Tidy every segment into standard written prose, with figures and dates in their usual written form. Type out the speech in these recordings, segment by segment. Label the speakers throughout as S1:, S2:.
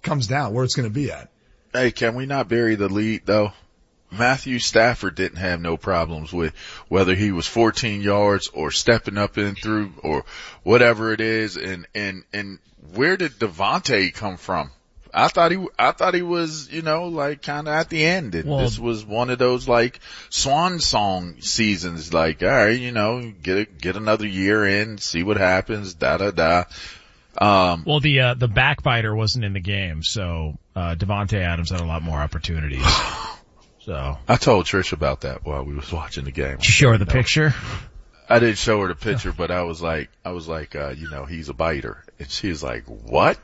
S1: comes down, where it's going to be at.
S2: Hey, can we not bury the lead though? Matthew Stafford didn't have no problems with whether he was 14 yards or stepping up and through or whatever it is. And where did Devontae come from? I thought he was, like kind of at the end. And this was one of those like swan song seasons. Like, all right, get another year in, see what happens, da.
S3: The backbiter wasn't in the game, so Devontae Adams had a lot more opportunities. So
S2: I told Trish about that while we was watching the game.
S3: Did you show her the picture?
S2: I didn't show her the picture, but I was like, he's a biter. And she was like, what?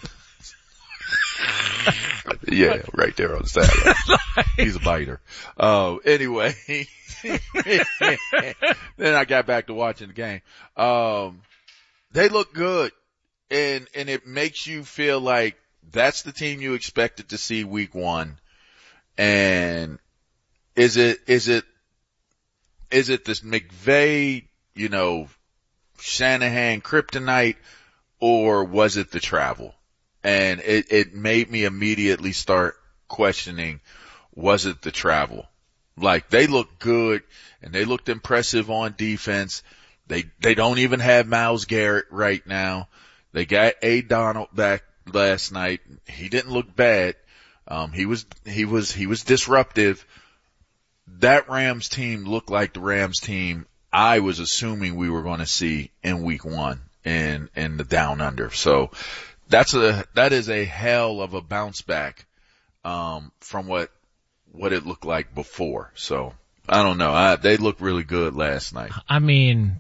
S2: Yeah, right there on the side. He's a biter. Anyway, then I got back to watching the game. They look good. And it makes you feel like that's the team you expected to see week one. And is it this McVay, Shanahan kryptonite, or was it the travel? And it made me immediately start questioning, was it the travel? Like, they look good and they looked impressive on defense. They don't even have Myles Garrett right now. They got A. Donald back last night. He didn't look bad. He was disruptive. That Rams team looked like the Rams team I was assuming we were going to see in week one in the down under. So that is a hell of a bounce back, from what it looked like before. So I don't know. They looked really good last night.
S3: I mean,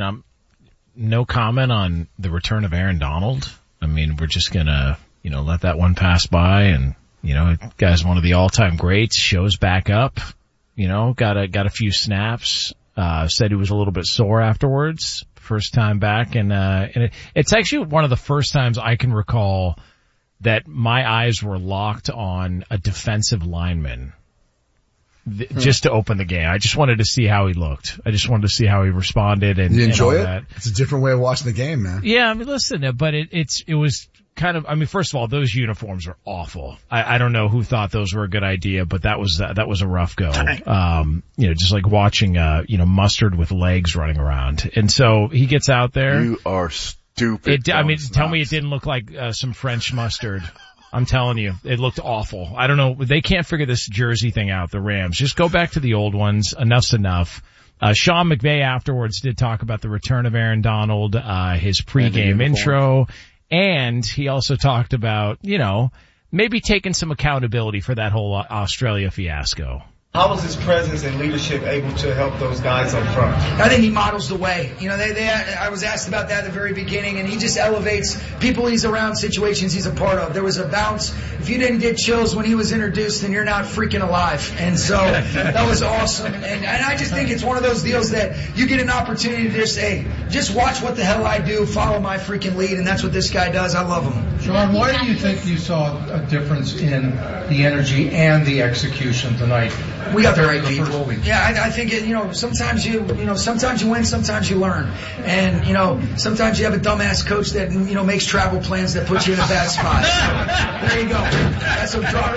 S3: no comment on the return of Aaron Donald. I mean, we're just gonna, let that one pass by, and, guy's one of the all-time greats, shows back up, got a few snaps, said he was a little bit sore afterwards, first time back, and it's actually one of the first times I can recall that my eyes were locked on a defensive lineman. Just to open the game. I just wanted to see how he looked. I just wanted to see how he responded and
S1: you enjoy it?
S3: That.
S1: It's a different way of watching the game, man.
S3: Yeah, I mean, listen, but it was kind of, I mean, first of all, those uniforms are awful. I don't know who thought those were a good idea, but that was a rough go. Just like watching, Mustard with legs running around. And so he gets out there.
S2: You are stupid.
S3: Tell me it didn't look like some French mustard. I'm telling you, it looked awful. I don't know. They can't figure this jersey thing out, the Rams. Just go back to the old ones. Enough's enough. Sean McVay afterwards did talk about the return of Aaron Donald, his pregame intro, and he also talked about, maybe taking some accountability for that whole Australia fiasco.
S4: How was his presence and leadership able to help those guys up front?
S5: I think he models the way. I was asked about that at the very beginning, and he just elevates people he's around, situations he's a part of. There was a bounce. If you didn't get chills when he was introduced, then you're not freaking alive. And so that was awesome. And I just think it's one of those deals that you get an opportunity to just say, just watch what the hell I do, follow my freaking lead, and that's what this guy does. I love him.
S6: Sean, why do you think you saw a difference in the energy and the execution tonight?
S5: We got the right people. Yeah, I think sometimes you win, sometimes you learn. And, sometimes you have a dumbass coach that, makes travel plans that put you in a bad spot. So, there you go. That's what draw.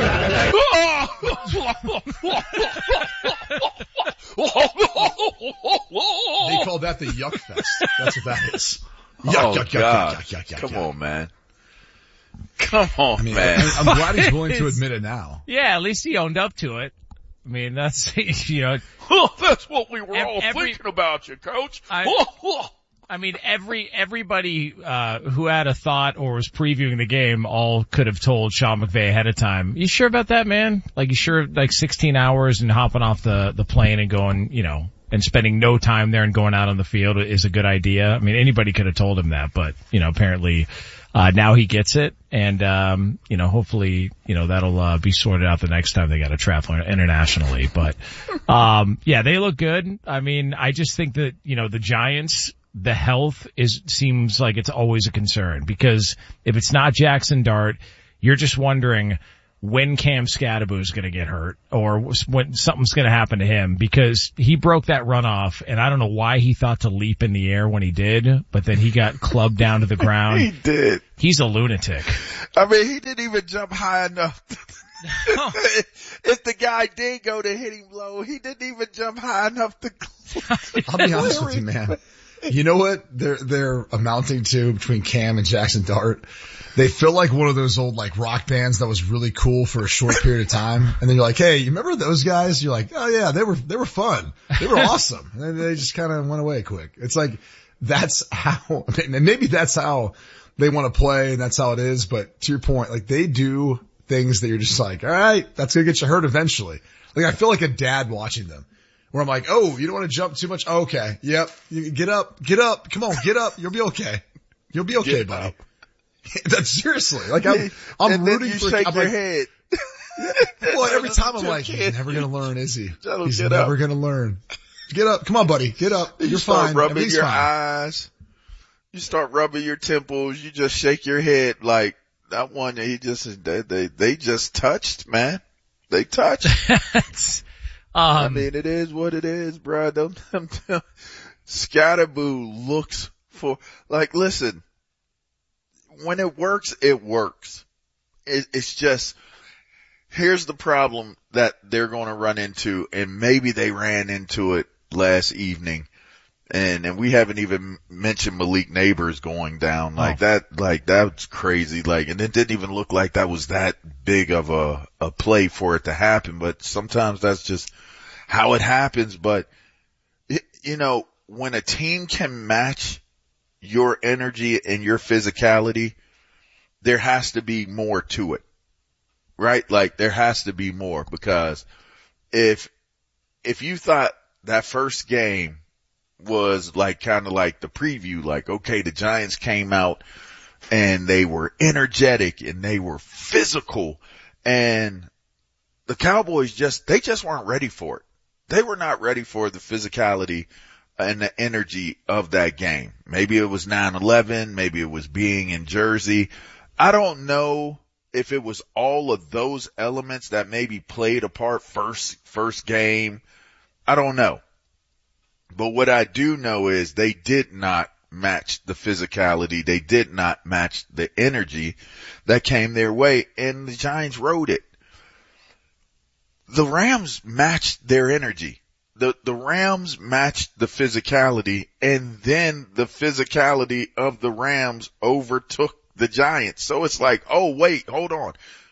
S1: They call that the Yuck Fest. That's what that is.
S2: Yuck. Come on, man. Come on, man.
S1: I'm glad he's willing to admit it now.
S3: Yeah, at least he owned up to it. I mean, that's,
S2: that's what we were all thinking about you, Coach.
S3: Everybody, who had a thought or was previewing the game all could have told Sean McVay ahead of time. You sure about that, man? Like, you sure, 16 hours and hopping off the plane and going, and spending no time there and going out on the field is a good idea? I mean, anybody could have told him that, but, apparently, now he gets it, and, hopefully, that'll, be sorted out the next time they got to travel internationally. But, they look good. I mean, I just think that, the Giants, the health seems like it's always a concern, because if it's not Jackson Dart, you're just wondering, when Cam Scatterbo is going to get hurt or when something's going to happen to him, because he broke that runoff, and I don't know why he thought to leap in the air when he did, but then he got clubbed down to the ground.
S2: He did.
S3: He's a lunatic.
S2: I mean, he didn't even jump high enough. If the guy did go to hit him low, he didn't even jump high enough to.
S1: I'll be honest with you, man. You know what they're amounting to between Cam and Jackson Dart? They feel like one of those old like rock bands that was really cool for a short period of time. And then you're like, hey, you remember those guys? You're like, oh yeah, they were fun. They were awesome. And then they just kind of went away quick. It's like, that's how, and maybe that's how they want to play and that's how it is. But to your point, like they do things that you're just like, all right, that's going to get you hurt eventually. Like I feel like a dad watching them. Where I'm like, oh, you don't want to jump too much? Oh, okay. Yep. You get up. Come on, get up. You'll be okay. You'll be okay, buddy. That's seriously. Like I'm
S2: and
S1: rooting
S2: then you
S1: for,
S2: shake
S1: I'm
S2: your
S1: like,
S2: head.
S1: Well, every time I'm like, he's never going to learn, is he? He's never going to learn. Get up. Come on, buddy. Get up. You're fine.
S2: You start rubbing your eyes. You start rubbing your temples. You just shake your head like that one. They just touched, man. They touched. I mean, it is what it is, bro. Scatterbo looks for, like, listen, when it works, it works. It's just, here's the problem that they're going to run into, and maybe they ran into it last evening, and we haven't even mentioned Malik Neighbors going down like that. Like, that's crazy. Like, and it didn't even look like that was that big of a play for it to happen, but sometimes that's just how it happens. But, you know, when a team can match your energy and your physicality, there has to be more to it, right? Like there has to be more, because if you thought that first game was like kind of like the preview, like, okay, the Giants came out and they were energetic and they were physical, and the Cowboys they just weren't ready for it. They were not ready for the physicality and the energy of that game. Maybe it was 9/11. Maybe it was being in Jersey. I don't know if it was all of those elements that maybe played a part first game. I don't know. But what I do know is they did not match the physicality. They did not match the energy that came their way, and the Giants rode it. The Rams matched their energy. The Rams matched the physicality, and then the physicality of the Rams overtook the Giants. So it's like, oh wait, hold on.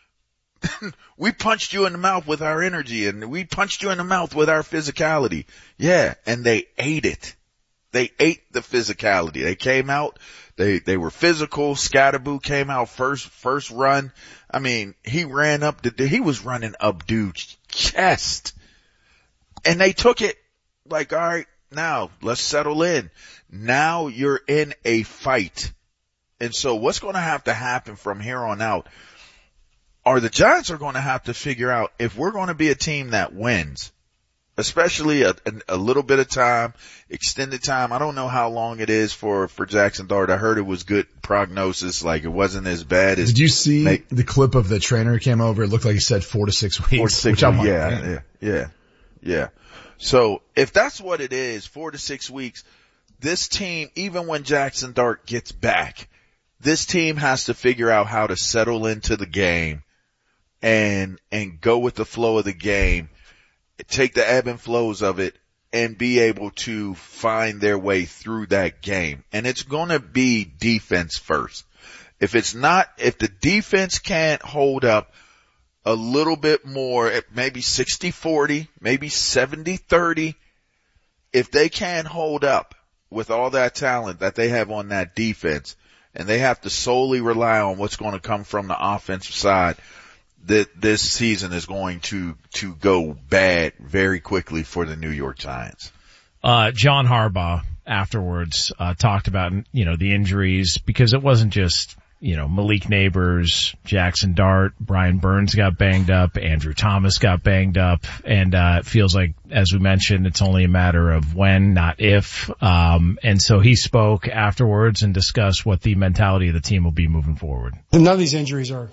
S2: We punched you in the mouth with our energy, and we punched you in the mouth with our physicality. Yeah, and they ate it. They ate the physicality. They came out, they were physical. Scatterbo came out first run. I mean, he ran up he was running up dude's chest. And they took it like, all right, now let's settle in. Now you're in a fight. And so what's going to have to happen from here on out are the Giants are going to have to figure out if we're going to be a team that wins, especially a little bit of time, extended time. I don't know how long it is for Jackson Dart. I heard it was good prognosis. Like it wasn't as bad as.
S1: Did you see the clip of the trainer who came over? It looked like he said 4 to 6 weeks.
S2: 4 to 6 weeks. Yeah. So if that's what it is, 4 to 6 weeks, this team, even when Jackson Dart gets back, this team has to figure out how to settle into the game and go with the flow of the game, take the ebb and flows of it, and be able to find their way through that game. And it's going to be defense first. If the defense can't hold up a little bit more, maybe 60-40, maybe 70-30, if they can't hold up with all that talent that they have on that defense, and they have to solely rely on what's going to come from the offensive side, that this season is going to go bad very quickly for the New York Giants.
S3: John Harbaugh afterwards talked about, the injuries, because it wasn't just, Malik Neighbors, Jackson Dart, Brian Burns got banged up, Andrew Thomas got banged up, and it feels like, as we mentioned, it's only a matter of when, not if. And so he spoke afterwards and discussed what the mentality of the team will be moving forward.
S7: None of these injuries are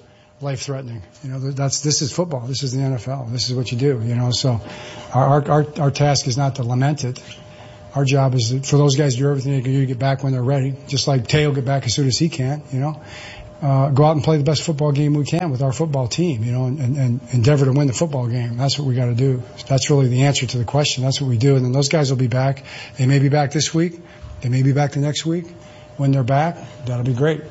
S7: life-threatening. This is football. This is the NFL. This is what you do, so our task is not to lament it. Our job is for those guys to do everything they can do to get back when they're ready. Just like Tay will get back as soon as he can, go out and play the best football game we can with our football team, and endeavor to win the football game. That's what we got to do. That's really the answer to the question. That's what we do. And then those guys will be back. They may be back this week. They may be back the next week. When they're back, that'll be great.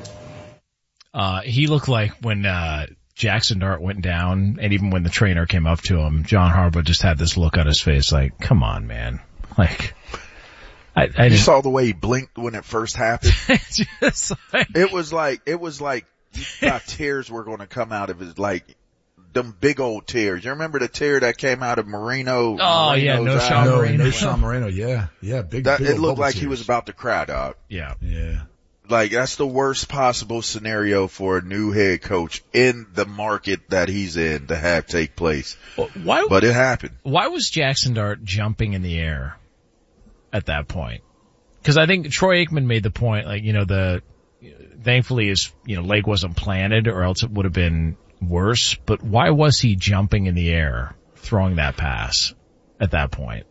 S3: He looked like when Jackson Dart went down, and even when the trainer came up to him, John Harbaugh just had this look on his face like, come on, man. Like,
S2: you saw the way he blinked when it first happened. It was like you thought tears were going to come out of his, like, them big old tears. You remember the tear that came out of Marino?
S3: Oh, yeah, no Sean Marino.
S1: No Sean Marino, yeah. Yeah, big
S2: it looked like
S1: tears.
S2: He was about to cry, dog.
S3: Yeah.
S1: Yeah.
S2: Like, that's the worst possible scenario for a new head coach in the market that he's in to have take place. But it happened.
S3: Why was Jackson Dart jumping in the air at that point? Because I think Troy Aikman made the point, like, thankfully his, leg wasn't planted or else it would have been worse. But why was he jumping in the air, throwing that pass at that point?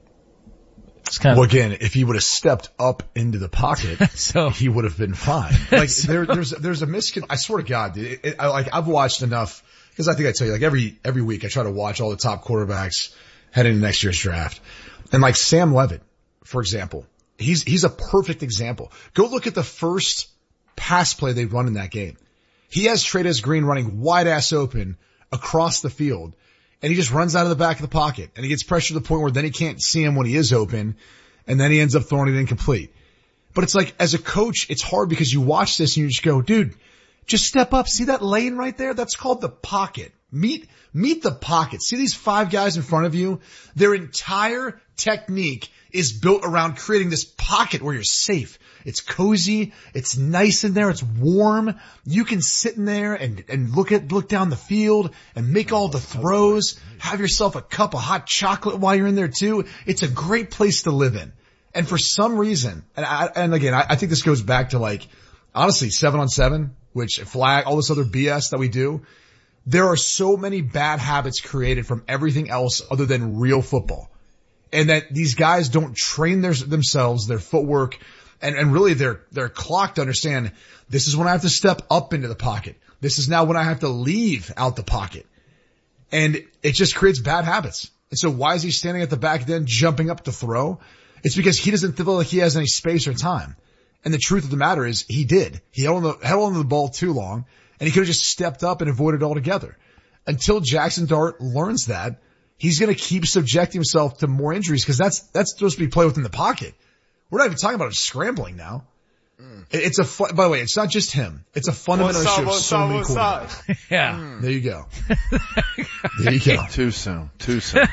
S1: Well, again, if he would have stepped up into the pocket, he would have been fine. Like, there's a I swear to God, dude, I've watched enough, because I think I tell you, like, every week I try to watch all the top quarterbacks heading into next year's draft. And like Sam Levitt, for example, he's a perfect example. Go look at the first pass play they run in that game. He has Trey'Dez Green running wide ass open across the field. And he just runs out of the back of the pocket, and he gets pressure to the point where then he can't see him when he is open, and then he ends up throwing it incomplete. But it's like, as a coach, it's hard because you watch this and you just go, dude, just step up. See that lane right there? That's called the pocket. Meet the pocket. See these 5 guys in front of you? Their entire technique is built around creating this pocket where you're safe. It's cozy. It's nice in there. It's warm. You can sit in there and look down the field and make all the throws. Have yourself a cup of hot chocolate while you're in there too. It's a great place to live in. And for some reason, and again, I think this goes back to, like, honestly, 7-on-7, which flag, all this other BS that we do. There are so many bad habits created from everything else other than real football. And that these guys don't train themselves, their footwork, and really they're clocked to understand, this is when I have to step up into the pocket. This is now when I have to leave out the pocket. And it just creates bad habits. And so why is he standing at the back then jumping up to throw? It's because he doesn't feel like he has any space or time. And the truth of the matter is he did. He held on to the ball too long, and he could have just stepped up and avoided it altogether. Until Jackson Dart learns that, he's going to keep subjecting himself to more injuries, because that's supposed to be play within the pocket. We're not even talking about scrambling now. It's by the way, it's not just him. It's a fundamental issue of so many quarterbacks.
S3: Yeah.
S1: There you go. There you go.
S2: Too soon. Too soon.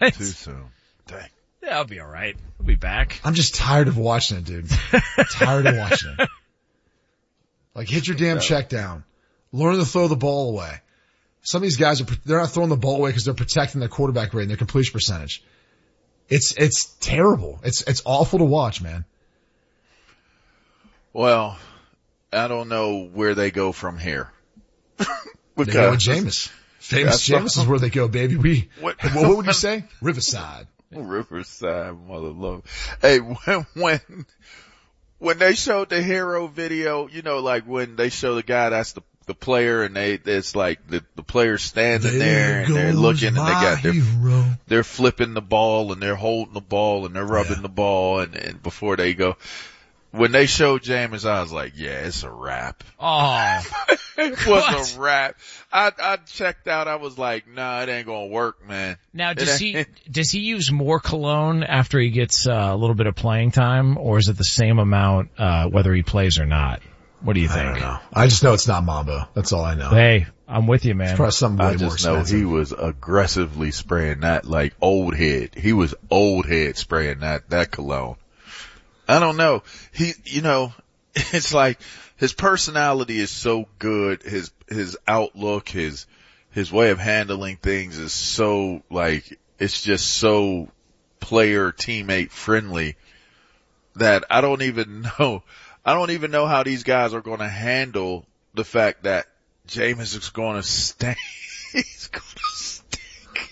S2: Dang.
S3: Yeah, I'll be all right. I'll be back.
S1: I'm just tired of watching it, dude. Tired of watching it. Like, hit your damn check down. Learn to throw the ball away. Some of these guys they're not throwing the ball away because they're protecting their quarterback rate and their completion percentage. It's terrible. It's awful to watch, man.
S2: Well, I don't know where they go from here.
S1: They go with Jameis. Famous Jameis is where they go, baby. What would you say? Riverside.
S2: Riverside, mother love. Hey, when they showed the hero video, like when they show the guy that's the player, and it's like the player standing there and they're looking, and they're flipping the ball and they're holding the ball and they're rubbing the ball, and before they go, when they showed Jameis, I was like, yeah, it's a wrap.
S3: Oh,
S2: it was a wrap. I checked out. I was like, nah, it ain't gonna work, man.
S3: Now, does he use more cologne after he gets a little bit of playing time, or is it the same amount whether he plays or not? What do you think?
S1: I don't know. I just know it's not Mambo. That's all I know.
S3: Hey, I'm with you, man.
S1: It's probably something way
S2: I
S1: more
S2: just know
S1: expensive.
S2: he was aggressively spraying that, like old head. He was old head spraying that cologne. I don't know. It's like his personality is so good. His outlook, his way of handling things is so, like, it's just so player teammate friendly that I don't even know how these guys are going to handle the fact that Jameis is going to stink. He's going to stink.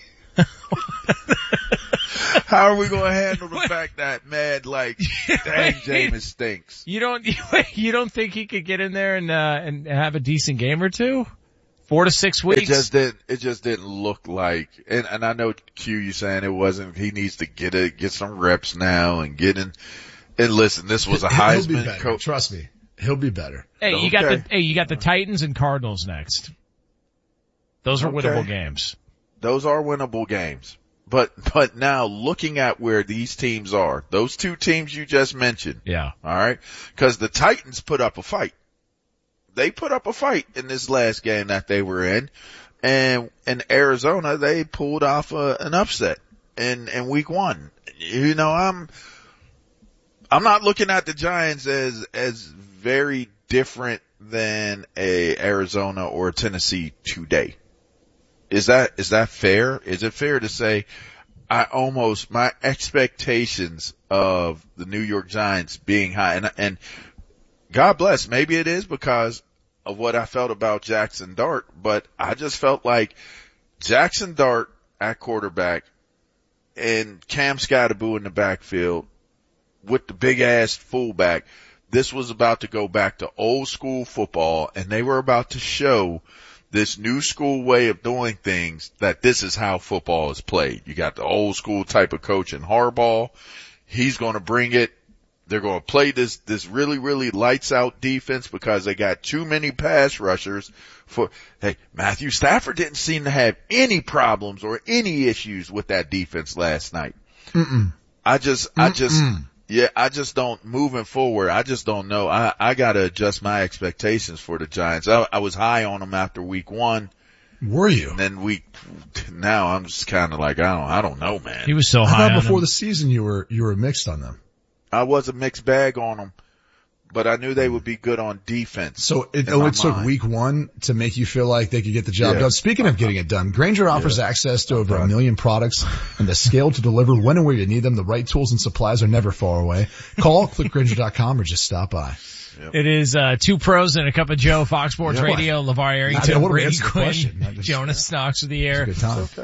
S2: How are we going to handle the fact that, man, like, dang, Jameis stinks?
S3: You don't think he could get in there and have a decent game or two? 4 to 6 weeks?
S2: It just didn't look like, and I know Q, you saying it wasn't, he needs to get some reps now and get in, and listen, this was a Heisman coach.
S1: Trust me. He'll be better.
S3: Hey, you got the Titans and Cardinals next. Those are winnable games.
S2: Those are winnable games. But now looking at where these teams are, those two teams you just mentioned.
S3: Yeah.
S2: All right. Cause the Titans put up a fight. They put up a fight in this last game that they were in. And in Arizona, they pulled off an upset in week 1. You know, I'm not looking at the Giants as very different than a Arizona or a Tennessee today. Is that fair? Is it fair to say my expectations of the New York Giants being high, and God bless, maybe it is because of what I felt about Jackson Dart, but I just felt like Jackson Dart at quarterback and Cam Scatterboo in the backfield with the big ass fullback. This was about to go back to old school football, and they were about to show this new school way of doing things, that this is how football is played. You got the old school type of coach in Harbaugh. He's going to bring it. They're going to play this really, really lights out defense because they got too many pass rushers Matthew Stafford didn't seem to have any problems or any issues with that defense last night. I just don't, moving forward, I just don't know. I gotta adjust my expectations for the Giants. I was high on them after week 1.
S1: Were you?
S2: And then now I'm just kind of like, I don't know, man.
S3: He was so high.
S1: I thought before the season you were mixed on them.
S2: I was a mixed bag on them, but I knew they would be good on defense.
S1: So it took week 1 to make you feel like they could get the job done. Speaking of getting it done, Grainger offers access to over 1 million products and the scale to deliver when and where you need them. The right tools and supplies are never far away. Call, click Grainger.com or just stop by.
S3: Yep. It is 2 pros and a cup of Joe, Fox Sports Radio, LeVar Arrington, Brady Quinn, Jonas Knox of the air.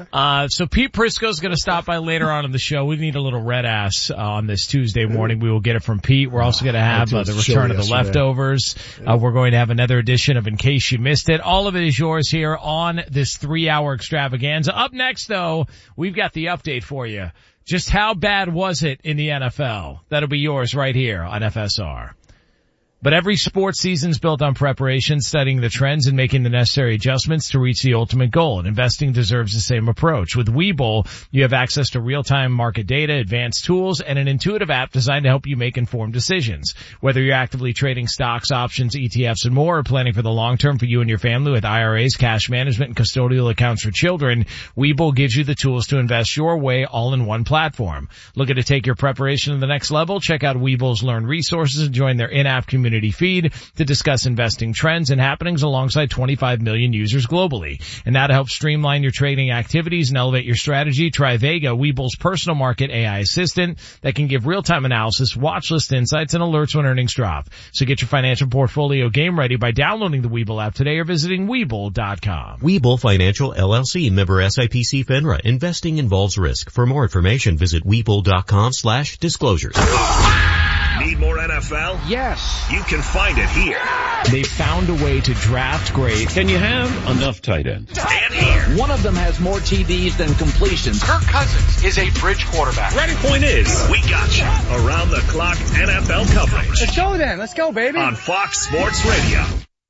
S3: So Pete Prisco's going to stop by later on in the show. We need a little red ass on this Tuesday morning. We will get it from Pete. We're also going to have the return of the leftovers. We're going to have another edition of In Case You Missed It. All of it is yours here on this 3-hour extravaganza. Up next, though, we've got the update for you. Just how bad was it in the NFL? That'll be yours right here on FSR. But every sports season's built on preparation, studying the trends, and making the necessary adjustments to reach the ultimate goal. And investing deserves the same approach. With Webull, you have access to real-time market data, advanced tools, and an intuitive app designed to help you make informed decisions. Whether you're actively trading stocks, options, ETFs, and more, or planning for the long term for you and your family with IRAs, cash management, and custodial accounts for children, Webull gives you the tools to invest your way all in one platform. Looking to take your preparation to the next level? Check out Webull's Learn resources and join their in-app community feed to discuss investing trends and happenings alongside 25 million users globally. And now to help streamline your trading activities and elevate your strategy, try Vega, Webull's personal market AI assistant that can give real-time analysis, watch list insights, and alerts when earnings drop. So get your financial portfolio game ready by downloading the Webull app today or visiting Webull.com.
S8: Webull Financial LLC, member SIPC FINRA. Investing involves risk. For more information, visit Webull.com/disclosures.
S9: Need more NFL?
S10: Yes.
S9: You can find it here.
S3: They found a way to draft great.
S10: Can you have enough tight ends?
S9: And here.
S10: One of them has more TDs than completions.
S11: Kirk Cousins is a bridge quarterback.
S9: Ready? Point is, we got you. Around the clock NFL coverage.
S5: Let's go then. Let's go, baby.
S9: On Fox Sports Radio.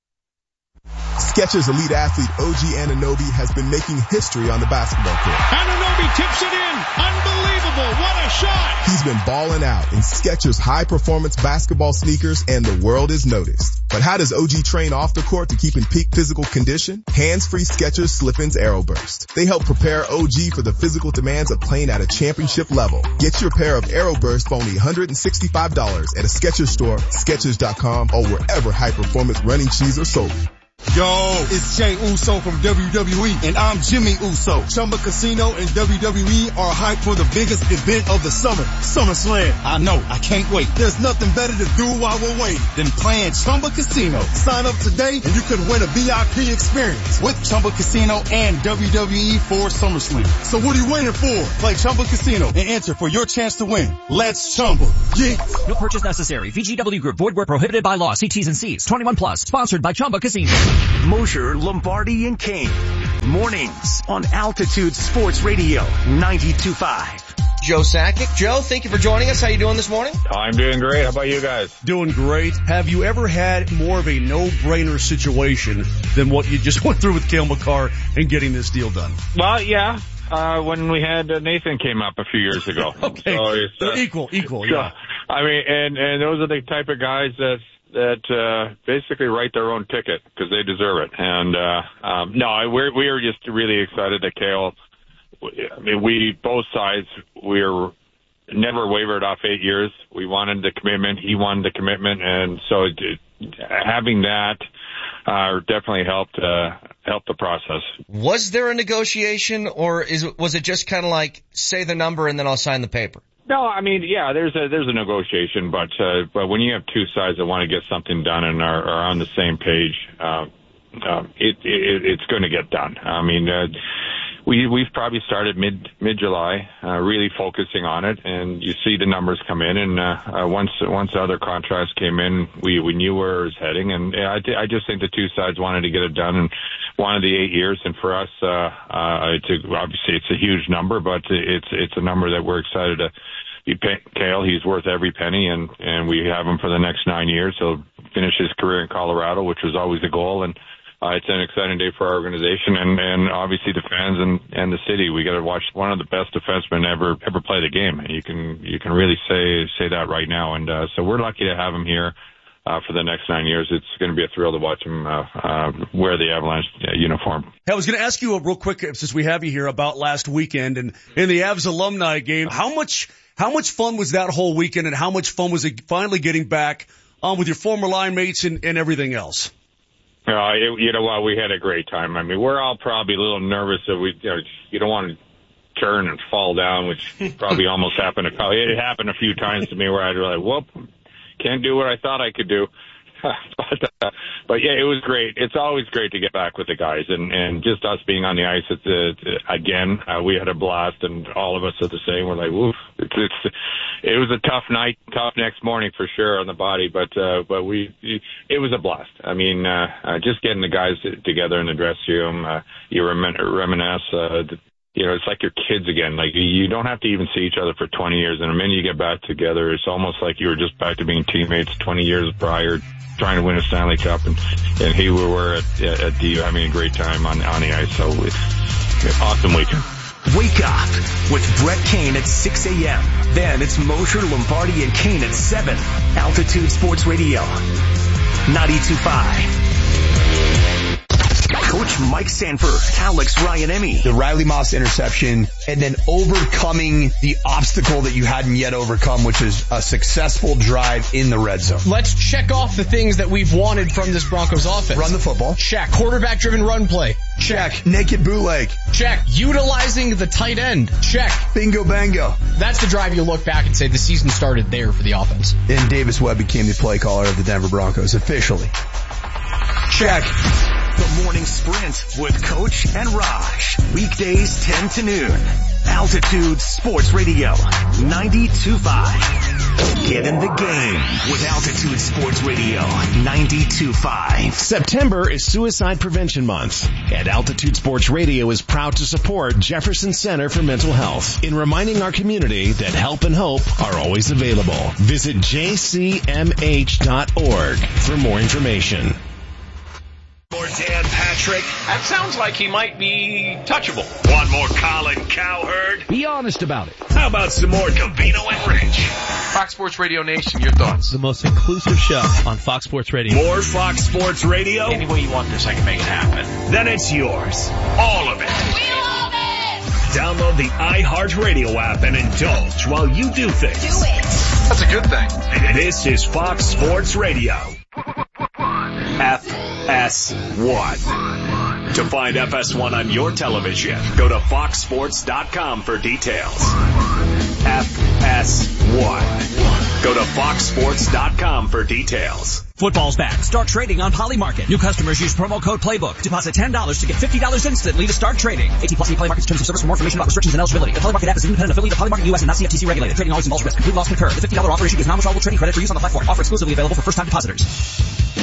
S12: Skechers elite athlete OG Anunoby has been making history on the basketball court.
S13: Anunoby tips it in. Unbelievable. What a shot.
S12: He's been balling out in Skechers high-performance basketball sneakers, and the world has noticed. But how does OG train off the court to keep in peak physical condition? Hands-free Skechers Slip-ins Aeroburst. They help prepare OG for the physical demands of playing at a championship level. Get your pair of Aeroburst for only $165 at a Skechers store, Skechers.com, or wherever high-performance running shoes are sold.
S14: Yo, it's Jey Uso from WWE, and I'm Jimmy Uso. Chumba Casino and WWE are hyped for the biggest event of the summer, SummerSlam. I know, I can't wait. There's nothing better to do while we're waiting than playing Chumba Casino. Sign up today and you could win a VIP experience with Chumba Casino and WWE for SummerSlam. So what are you waiting for? Play Chumba Casino and enter for your chance to win. Let's Chumba. Yeah.
S15: No purchase necessary. VGW Group. Void where prohibited by law. See T's and C's. 21 plus. Sponsored by Chumba Casino.
S9: Mosher, Lombardi, and Kane. Mornings on Altitude Sports Radio 92.5.
S16: Joe Sakic. Joe, thank you for joining us. How you doing this morning?
S17: I'm doing great. How about you guys?
S18: Doing great. Have you ever had more of a no-brainer situation than what you just went through with Cale Makar and getting this deal done?
S17: Well, yeah. When we had Nathan came up a few years ago.
S18: Okay. So they're equal, yeah.
S17: I mean, and those are the type of guys that basically write their own ticket because they deserve it. And no, we are just really excited that Cale. I mean, we both sides we're never wavered off 8 years. We wanted the commitment. He wanted the commitment, and so having that definitely helped the process.
S16: Was there a negotiation, or was it just kind of like say the number and then I'll sign the paper?
S17: No, I mean, yeah, there's a negotiation, but when you have two sides that want to get something done and are on the same page, it's going to get done. I mean, we've probably started mid-July, really focusing on it, and you see the numbers come in, and once the other contracts came in, we knew where it was heading, and I just think the two sides wanted to get it done and wanted the 8 years, and for us, obviously it's a huge number, but it's a number that we're excited to be paying Cale. He's worth every penny, and we have him for the next 9 years. He'll finish his career in Colorado, which was always the goal, and it's an exciting day for our organization and obviously the fans and the city. We got to watch one of the best defensemen ever play the game. And you can really say that right now. And so we're lucky to have him here for the next 9 years. It's going to be a thrill to watch him wear the Avalanche uniform.
S18: Hey, I was going to ask you real quick, since we have you here, about last weekend and in the Avs alumni game. How much fun was that whole weekend, and how much fun was it finally getting back with your former line mates and everything else?
S17: You know what? We had a great time. I mean, we're all probably a little nervous that you don't want to turn and fall down, which probably almost happened. It happened a few times to me where I'd be like, whoop, can't do what I thought I could do. But yeah, it was great. It's always great to get back with the guys, and just us being on the ice again. We had a blast, and all of us are the same. We're like, woof. It was a tough night, tough next morning for sure on the body, but it was a blast. I mean, just getting the guys together in the dressing room, you reminisce. It's like your kids again. Like, you don't have to even see each other for 20 years, and the minute you get back together, it's almost like you were just back to being teammates 20 years prior, trying to win a Stanley Cup, and here we were at the having a great time on the ice. So it's an awesome weekend.
S9: Wake up with Brett Kane at 6 a.m. Then it's Mosher, Lombardi, and Kane at 7. Altitude Sports Radio 92.5. Coach Mike Sanford, Alex Ryan-Emmy.
S19: The Riley Moss interception, and then overcoming the obstacle that you hadn't yet overcome, which is a successful drive in the red zone.
S20: Let's check off the things that we've wanted from this Broncos offense.
S19: Run the football.
S20: Check. Quarterback-driven run play.
S19: Check. Naked bootleg.
S20: Check. Utilizing the tight end. Check.
S19: Bingo bango.
S20: That's the drive you look back and say the season started there for the offense.
S19: And Davis Webb became the play caller of the Denver Broncos officially. Check.
S9: The Morning Sprint with Coach and Raj. Weekdays 10 to noon. Altitude Sports Radio 92.5. Get in the game with Altitude Sports Radio 92.5.
S21: September is Suicide Prevention Month, and Altitude Sports Radio is proud to support Jefferson Center for Mental Health in reminding our community that help and hope are always available. Visit jcmh.org for more information.
S9: More Dan Patrick.
S11: That sounds like he might be touchable.
S9: Want more Colin Cowherd?
S10: Be honest about it.
S9: How about some more Covino and Rich?
S11: Fox Sports Radio Nation, your thoughts?
S22: The most inclusive show on Fox Sports Radio.
S9: More Fox Sports Radio?
S11: Any way you want this, I can make it happen.
S9: Then it's yours. All of it.
S11: We love it!
S9: Download the iHeartRadio app and indulge while you do things.
S11: Do it. That's a good thing.
S9: This is Fox Sports Radio. FM.
S4: FS1. To find FS1 on your television, go to foxsports.com for details. FS1. Go to foxsports.com for details.
S15: Football's back. Start trading on Polymarket. New customers use promo code Playbook. Deposit $10 to get $50 instantly to start trading. 18+ Polymarket's terms of service. For more information about restrictions and eligibility. The Polymarket app is an independent affiliate of Polymarket US and not CFTC regulated. Trading always involves risk. Complete loss concurred. The $50 offer issued is non-withdrawable trading credit for use on the platform. Offer exclusively available for first-time depositors.